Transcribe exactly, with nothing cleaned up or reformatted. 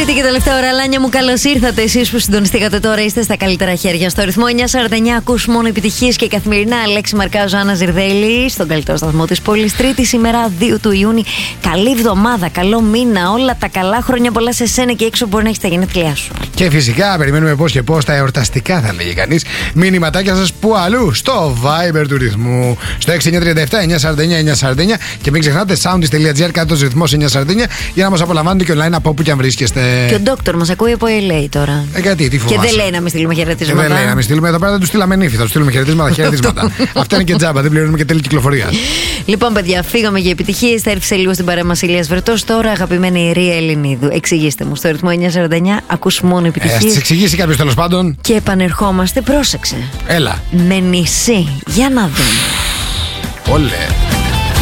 Τρίτη και τελευταία ώρα, Λάνια μου, καλώς ήρθατε. Εσείς που συντονιστήκατε τώρα είστε στα καλύτερα χέρια. Στο ρυθμό εννιά σαράντα εννιά ακούς μόνο επιτυχίες και καθημερινά. Αλέξη Μαρκάζο, Άννα Ζιρδέλη, στον καλύτερο σταθμό της πόλης. Τρίτη σήμερα, δύο του Ιούνιου. Καλή εβδομάδα, καλό μήνα, όλα τα καλά. Χρόνια πολλά σε σένα και έξω μπορεί να έχεις τα γενέθλιά σου. Και φυσικά περιμένουμε πώς και πώς τα εορταστικά, θα λέγει κανείς. Μηνυματάκια σας που αλλού, στο Viber του ρυθμού. Στο έξι εννιά τρία επτά εννιά σαράντα εννιά εννιά σαράντα εννιά. Και μην ξεχνάτε soundis.gr κάτω στο ρυθμός εννιά σαράντα εννιά για να μας απολαμβάνετε και online από όπου και αν βρίσκεστε. Και ο ντόκτορ μας ακούει από ελ έι τώρα. Ε, γιατί, τι φοβάσαι. Και δεν λέει να μην στείλουμε χαιρετίσματα. Και δεν λέει να μην στείλουμε εδώ πέρα, δεν του στείλαμε νύφη. Θα του στείλουμε χαιρετίσματα, χαιρετίσματα. Αυτά είναι και τζάμπα, δεν πληρώνουμε και τέλη κυκλοφορία. Λοιπόν, παιδιά, φύγαμε για επιτυχίες. Θα έρθει σε λίγο στην παρέα μας Ηλίας Βρετός. Τώρα, αγαπημένη Ρία Ελληνίδου, εξηγήστε μου. Στο ρυθμό εννιά σαράντα εννιά ακούς μόνο επιτυχίες. Ε, ας τις εξηγήσει κάποιος τέλος πάντων. Και επανερχόμαστε, πρόσεξε. Έλα. Με νησί. Για να δούμε. Όλε.